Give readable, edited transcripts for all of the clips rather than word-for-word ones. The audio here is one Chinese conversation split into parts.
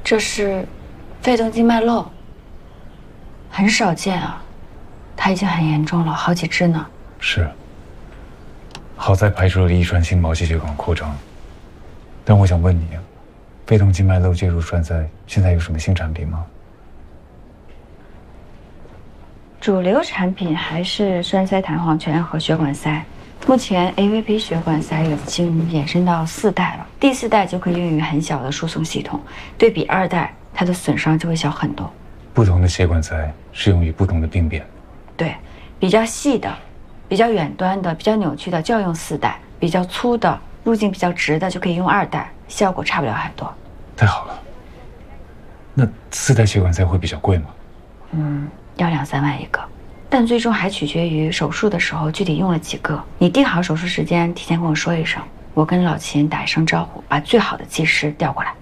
这是肺动静脉瘘，很少见啊，它已经很严重了，好几支呢。 是。好在排除了遗传性毛细血管扩张，但我想问你，肺动静脉瘘介入栓塞现在有什么新产品吗？ 主流产品还是栓塞弹簧圈和血管塞。目前 AVP 血管塞已经延伸到4代了，第4代就可以用于很小的输送系统，对比2代，它的损伤就会小很多。 不同的血管塞适用于不同的病变。 对，比较细的、比较远端的、比较扭曲的就要用4代，比较粗的、路径比较直的就可以用2代，效果差不了很多。 太好了。那4代血管塞会比较贵吗？ 要2、3万一个。但最终还取决于手术的时候具体用了几个。你定好手术时间，提前跟我说一声，我跟老秦打一声招呼，把最好的技师调过来。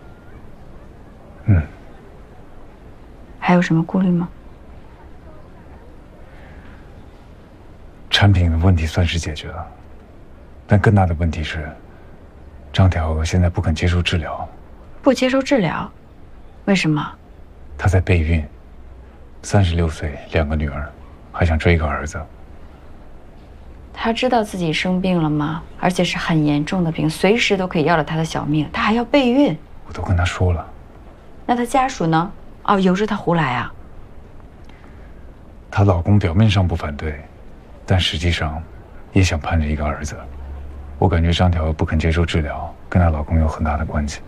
还有什么顾虑吗？ 产品的问题算是解决了，但更大的问题是，张条娥现在不肯接受治疗。 不接受治疗？为什么？ 她在备孕，36岁，2个女儿，还想追一个儿子。 她知道自己生病了吗？而且是很严重的病，随时都可以要了她的小命。她还要备孕。 我都跟她说了。 那她家属呢？哦，由着她胡来啊。 她老公表面上不反对，但实际上也想盼着一个儿子。我感觉张条娥不肯接受治疗，跟她老公有很大的关系。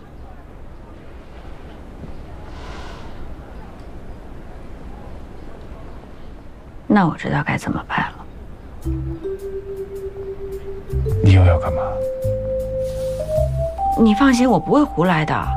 那我知道该怎么办了。 你又要干嘛？ 你放心，我不会胡来的。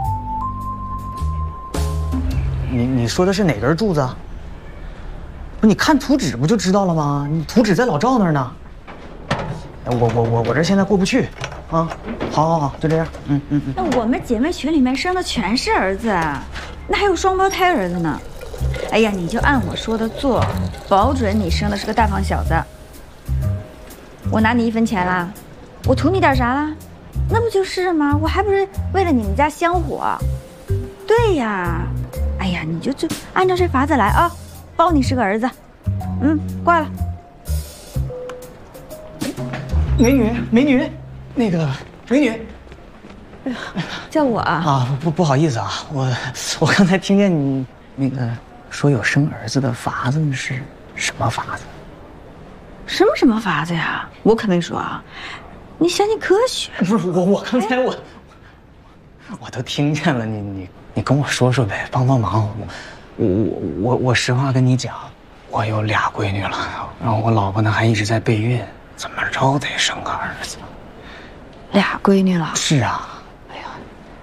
你说的是哪根柱子啊？不，你看图纸不就知道了吗？你图纸在老赵那儿呢。我这现在过不去啊。好，就这样。 那我们姐妹群里面生的全是儿子，那还有双胞胎儿子呢。哎呀，你就按我说的做，保准你生的是个大胖小子。我拿你1分钱啦？我图你点啥啦？那不就是吗？我还不是为了你们家香火。对呀，哎呀，你就按照这法子来啊，包你是个儿子。挂了。 美女，那个美女。 叫我啊？不好意思啊，我刚才听见你那个说有生儿子的法子，是什么法子？ 什么法子呀？我可没说啊，你相信科学？ 不是我刚才我都听见了，你跟我说说呗，帮忙。我实话跟你讲，我有2闺女了，然后我老婆呢还一直在备孕，怎么着得生个儿子。 2闺女了？ 是啊。 哎呀，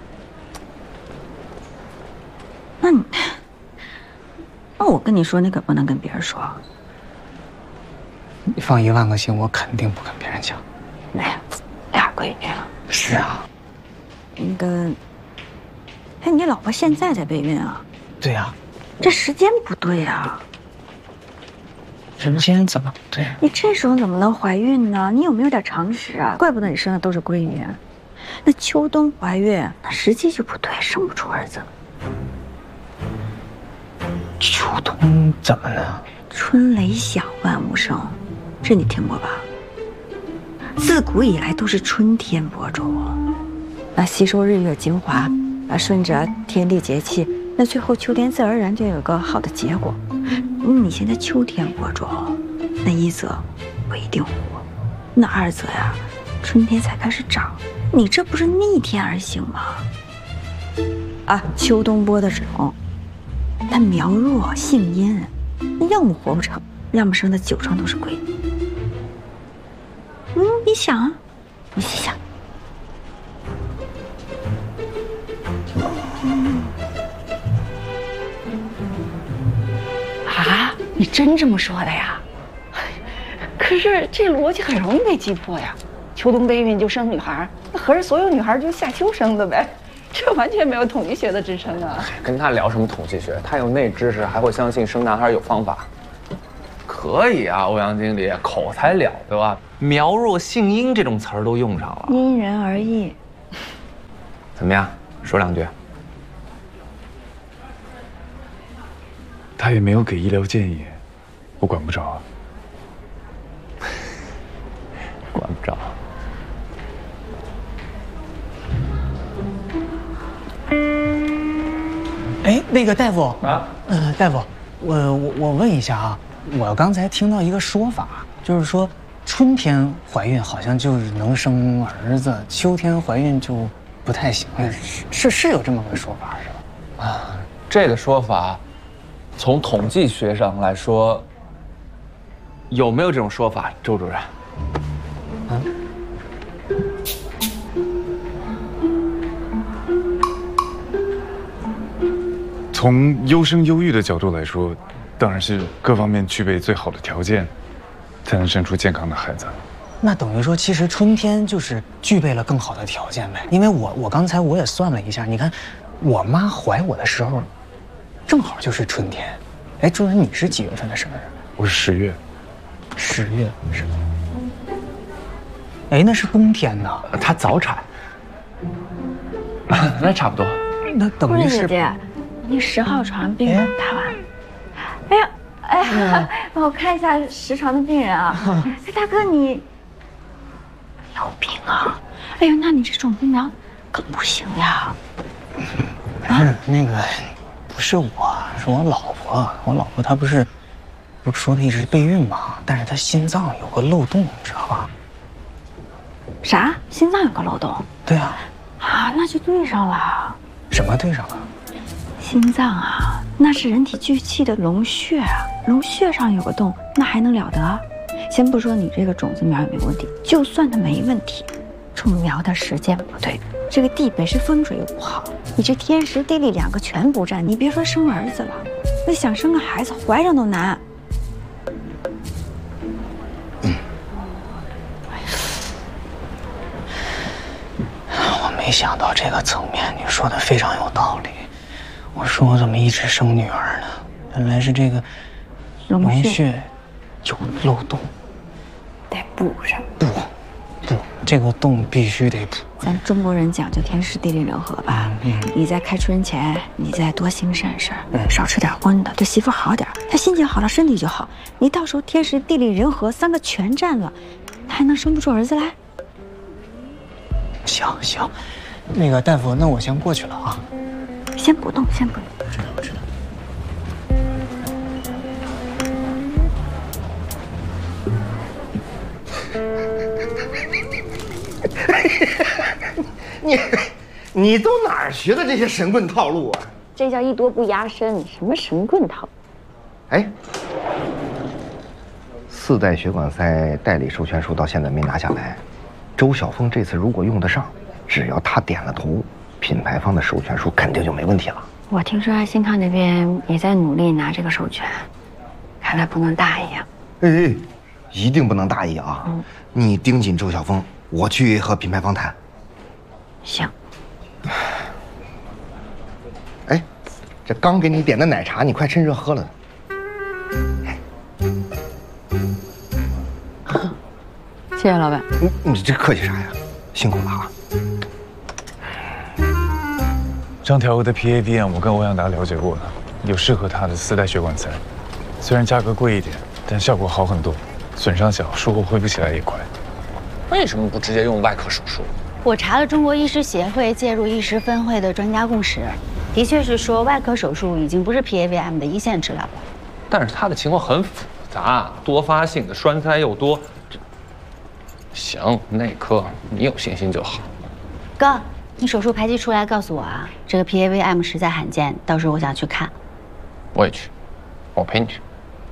那我跟你说，你可不能跟别人说。 你放1万个心，我肯定不跟别人讲。 哎呀，2闺女了。 是啊。 那个，哎，你老婆现在在备孕啊？ 对呀。 这时间不对啊。 时间怎么对？ 你这时候怎么能怀孕呢？你有没有点常识啊？怪不得你生的都是闺女。那秋冬怀孕，那时机就不对，生不出儿子。 秋冬怎么了？ 春雷响，万物生，这你听过吧？自古以来都是春天播种，那吸收日月精华，顺着天地节气，那最后秋天自然而然就有个好的结果。你现在秋天播种，那1则不一定活，那2则呀，春天才开始长，你这不是逆天而行吗？啊，秋冬播的种，它苗弱性阴，那要么活不成，要么生的9成都是闺女。你想啊，你想。 啊，你真这么说的呀？可是这逻辑很容易被击破呀。秋冬备孕就生女孩，那合着所有女孩就夏秋生的呗？这完全没有统计学的支撑啊！ 跟他聊什么统计学？他有那知识，还会相信生男孩有方法。可以啊，欧阳经理，口才了对吧？苗弱性阴这种词儿都用上了， 因人而异。 怎么样？说2句。 他也没有给医疗建议，我管不着啊。 管不着。 哎，那个大夫啊， 大夫，我问一下啊，我刚才听到一个说法，就是说春天怀孕好像就是能生儿子，秋天怀孕就不太行，是有这么个说法是吧？ 啊，这个说法，从统计学上来说，有没有这种说法，周主任？ 从优生优育的角度来说，当然是各方面具备最好的条件，才能生出健康的孩子。 那等于说，其实春天就是具备了更好的条件呗。因为我刚才我也算了一下，你看，我妈怀我的时候，正好就是春天。哎，主任，你是几月份的生日？ 我是10月 10月是吧？哎，那是冬天呢。 他早产，那差不多。 那等于是。 姐姐，你10号床病人看完。哎呀，帮我看一下10床的病人啊。哎，大哥你有病啊？哎呦，那你这种病苗更不行呀。 那个不是我，是我老婆。我老婆她不是说她一直备孕嘛，但是她心脏有个漏洞，你知道吧？ 啥？心脏有个漏洞？ 对啊。 啊，那就对上了。 什么对上了？ 心脏啊，那是人体聚气的龙穴啊，龙穴上有个洞，那还能了得？先不说你这个种子苗有没有问题，就算它没问题，种苗的时间不对，这个地北是风水又不好，你这天时地利2个全不占，你别说生儿子了，那想生个孩子怀上都难。 我没想到这个层面，你说的非常有道理。我说我怎么一直生女儿呢？原来是这个龙穴有漏洞， 得补上。 补，这个洞必须得补。 咱中国人讲究天时地利人和吧。你在开春前，你再多行善事，少吃点荤的，对媳妇好点，她心情好了，身体就好。你到时候天时地利人和3个全占了，她还能生不出儿子来？ 行，那个大夫，那我先过去了啊。 先不动，先不动。 我知道。 你都哪儿学的这些神棍套路啊？ 这叫艺多不压身，什么神棍套？ 哎，4代血管塞代理授权书到现在没拿下来，周晓峰这次如果用得上，只要他点了头，品牌方的授权书肯定就没问题了。 我听说爱心康那边也在努力拿这个授权，看来不能大意啊。 哎，一定不能大意啊！你盯紧周晓峰，我去和品牌方谈。 行。 哎，这刚给你点的奶茶，你快趁热喝了。 谢谢老板。 你这客气啥呀？辛苦了啊！ 张条的 PAVM 我跟欧阳达了解过了，有适合他的4代血管塞，虽然价格贵一点，但效果好很多，损伤小，术后恢复起来也快。 为什么不直接用外科手术？ 我查了中国医师协会介入医师分会的专家共识，的确是说外科手术已经不是 PAVM 的1线治疗了。 但是他的情况很复杂，多发性的栓塞又多。行，内科你有信心就好。 哥，你手术排期出来告诉我啊，这个 PAVM 实在罕见，到时候我想去看。 我也去，我陪你去。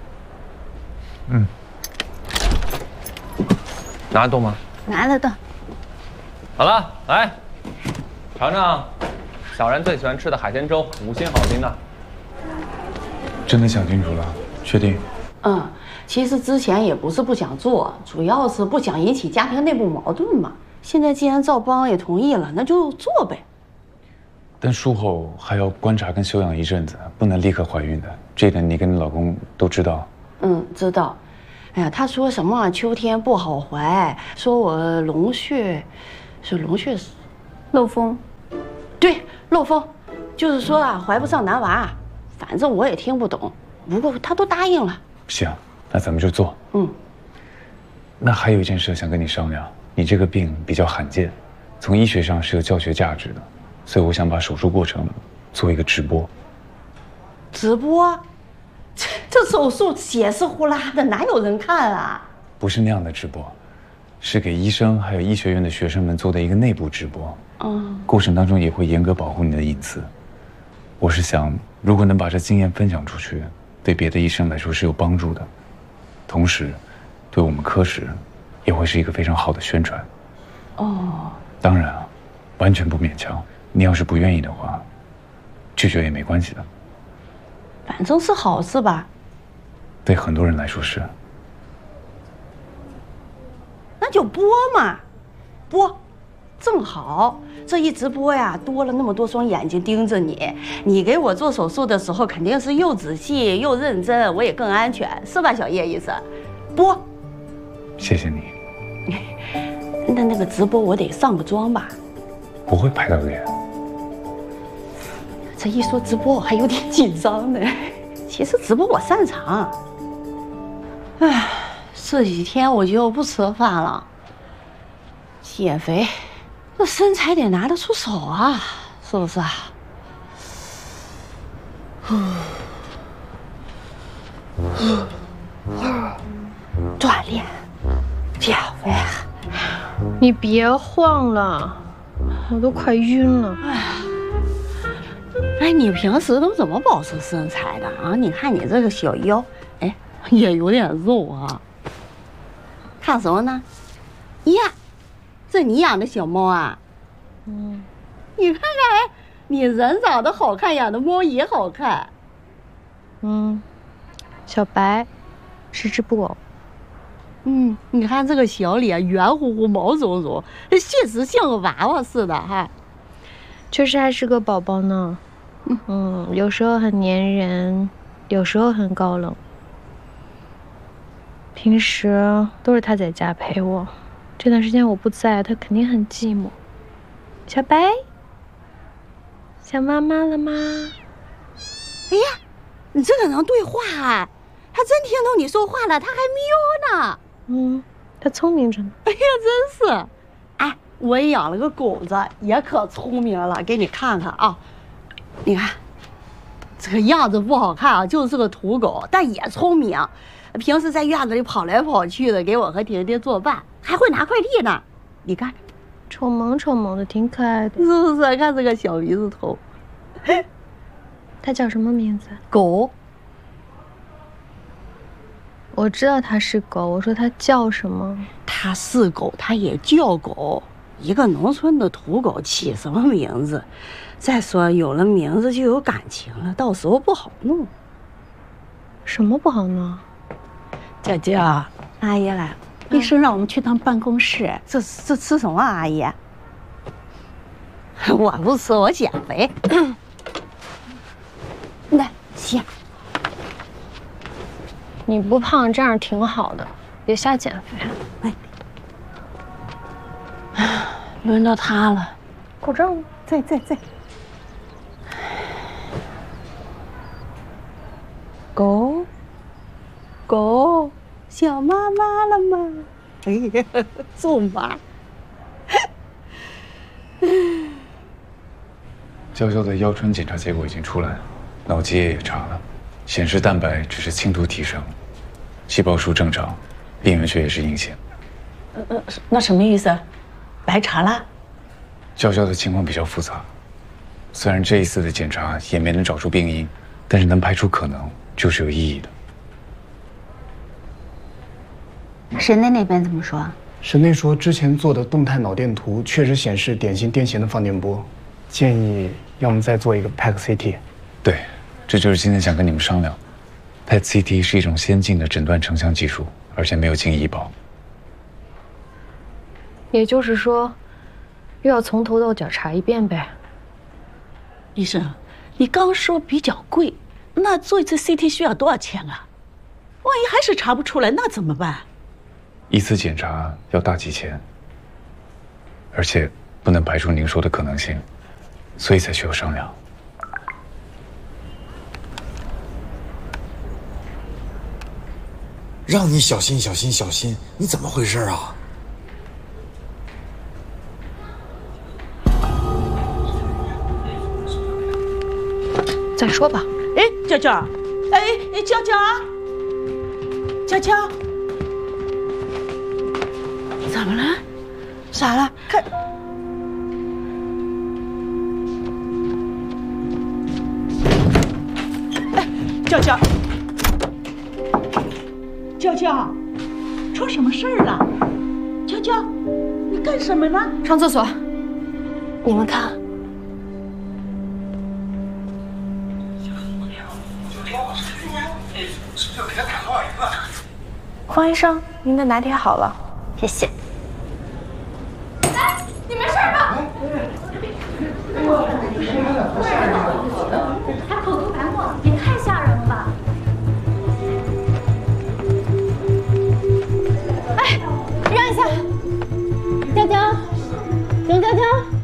拿得动吗？ 拿得动。 好了，来，尝尝小然最喜欢吃的海鲜粥，5星好评的。 真的想清楚了，确定？ 其实之前也不是不想做，主要是不想引起家庭内部矛盾嘛。现在既然赵邦也同意了，那就做呗。 但术后还要观察跟休养一阵子，不能立刻怀孕的。这点你跟你老公都知道。 知道。哎呀，他说什么秋天不好怀，说我龙穴，是龙穴漏风。 对，漏风，就是说啊，怀不上男娃。反正我也听不懂， 不过他都答应了。 行，那咱们就做。那还有一件事想跟你商量，你这个病比较罕见，从医学上是有教学价值的，所以我想把手术过程做一个直播。 直播？这手术血丝呼啦的，哪有人看啊？ 不是那样的直播，是给医生还有医学院的学生们做的一个内部直播。过程当中也会严格保护你的隐私。我是想，如果能把这经验分享出去，对别的医生来说是有帮助的，同时，对我们科室也会是一个非常好的宣传。当然啊，完全不勉强。你要是不愿意的话，拒绝也没关系的。 反正是好事吧？ 对很多人来说是。 那就播嘛，播，正好这一直播呀，多了那么多双眼睛盯着你。你给我做手术的时候，肯定是又仔细又认真，我也更安全，是吧，小叶医生？播。 谢谢你。 那个直播我得上个妆吧？ 不会拍到脸。 这一说直播，我还有点紧张呢。其实直播我擅长。唉，这几天我就不吃饭了，减肥，这身材得拿得出手啊，是不是啊？锻炼，减肥。 你别晃了，我都快晕了。 哎，你平时都怎么保持身材的啊？你看你这个小腰，哎，也有点肉啊。看什么呢？呀，这你养的小猫啊？你看看，你人长得好看，养的猫也好看。 小白，是只布偶。 你看这个小脸圆乎乎、毛茸茸，确实像个娃娃似的哈。 确实还是个宝宝呢。有时候很粘人，有时候很高冷。平时都是他在家陪我，这段时间我不在，他肯定很寂寞。小白，想妈妈了吗？ 哎呀，你这个能对话啊！他真听懂你说话了，他还喵呢。 他聪明着呢。 哎呀，真是！哎，我也养了个狗子，也可聪明了，给你看看啊。你看，这个样子不好看啊，就是个土狗，但也聪明。平时在院子里跑来跑去的，给我和婷婷做饭，还会拿快递呢。你看， 丑萌丑萌的，挺可爱的， 是不是？看这个小鼻子头。 它叫什么名字？ 狗。 我知道它是狗，我说它叫什么？ 它是狗，它也叫狗。一个农村的土狗起什么名字？再说有了名字就有感情了，到时候不好弄。 什么不好弄？ 姐姐，阿姨来了，医生让我们去趟办公室。这吃什么啊，阿姨？我不吃，我减肥。来，洗。 你不胖这样挺好的，别瞎减肥。 轮到他了， 口罩呢？ 在。狗，想妈妈了吗？哎呀，揍妈！ 娇娇的腰穿检查结果已经出来了，脑积液也查了，显示蛋白只是轻度提升，细胞数正常，病原学也是阴性。 那什么意思？白查了？ 娇娇的情况比较复杂，虽然这一次的检查也没能找出病因，但是能排除可能就是有意义的。 神内那边怎么说？ 神内说之前做的动态脑电图确实显示典型癫痫的放电波，建议要么再做一个 PET CT。 对，这就是今天想跟你们商量。PET CT 是一种先进的诊断成像技术，而且没有进医保。 也就是说，又要从头到脚查一遍呗。 医生，你刚说比较贵，那做一次 CT 需要多少钱啊？万一还是查不出来，那怎么办？ 一次检查要大几千，而且不能排除您说的可能性，所以才需要商量。 让你小心小心小心，你怎么回事啊？ 再说吧。 哎，娇娇，哎，娇娇，娇娇，怎么了？咋了？看，哎，娇娇，娇娇，出什么事儿了？娇娇，你干什么呢？ 上厕所。你们看。 方医生，您的拿铁好了， 谢谢。 哎，你没事吧？ 还口吐白沫，也太吓人了吧！哎，让一下，娇娇，容娇娇。